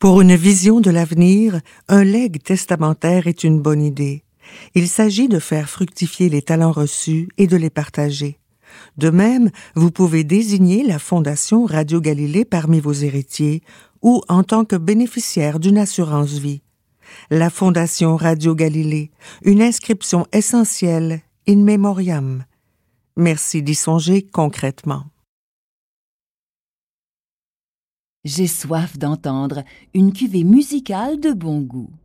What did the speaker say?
Pour une vision de l'avenir, un legs testamentaire est une bonne idée. Il s'agit de faire fructifier les talents reçus et de les partager. De même, vous pouvez désigner la Fondation Radio Galilée parmi vos héritiers ou en tant que bénéficiaire d'une assurance vie. La Fondation Radio Galilée, une inscription essentielle in memoriam. Merci d'y songer concrètement. J'ai soif d'entendre une cuvée musicale de bon goût.